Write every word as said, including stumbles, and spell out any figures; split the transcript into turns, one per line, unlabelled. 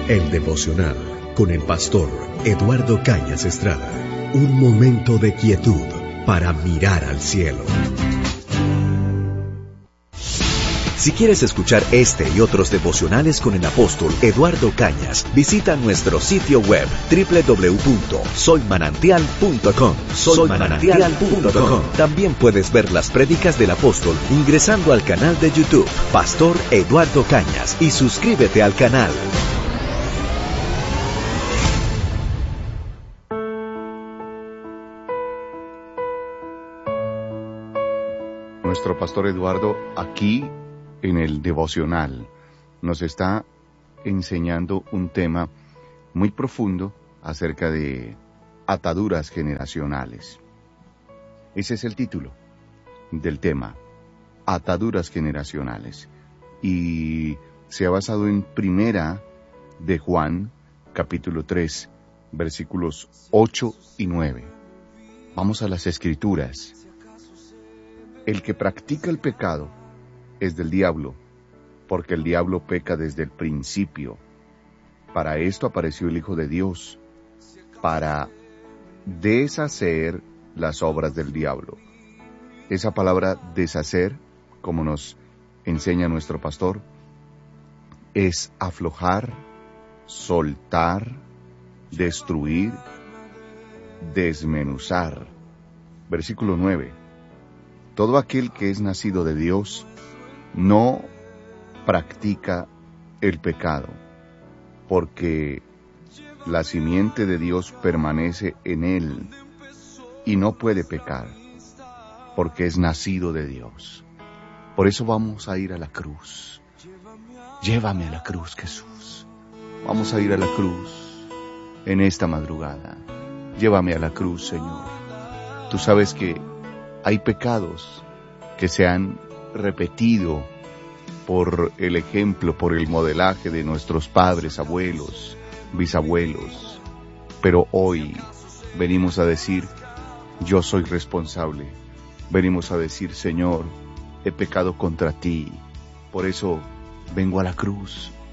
El devocional con el pastor Eduardo Cañas Estrada. Un momento de quietud para mirar al cielo. Si quieres escuchar este y otros devocionales con el apóstol Eduardo Cañas, visita nuestro sitio web doble u doble u doble u punto soy manantial punto com. soy manantial punto com. También puedes ver las prédicas del apóstol ingresando al canal de YouTube Pastor Eduardo Cañas y suscríbete al canal.
Nuestro pastor Eduardo aquí en el devocional nos está enseñando un tema muy profundo acerca de ataduras generacionales. Ese es el título del tema, ataduras generacionales. Y se ha basado en Primera de Juan, capítulo tres, versículos ocho y nueve. Vamos a las Escrituras. El que practica el pecado es del diablo, porque el diablo peca desde el principio. Para esto apareció el Hijo de Dios, para deshacer las obras del diablo. Esa palabra deshacer, como nos enseña nuestro pastor, es aflojar, soltar, destruir, desmenuzar. Versículo nueve. Todo aquel que es nacido de Dios no practica el pecado, porque la simiente de Dios permanece en él y no puede pecar, porque es nacido de Dios. Por eso vamos a ir a la cruz. Llévame a la cruz, Jesús. Vamos a ir a la cruz en esta madrugada. Llévame a la cruz, Señor. Tú sabes que hay pecados que se han repetido por el ejemplo, por el modelaje de nuestros padres, abuelos, bisabuelos. Pero hoy venimos a decir, yo soy responsable. Venimos a decir, Señor, he pecado contra ti. Por eso vengo a la cruz.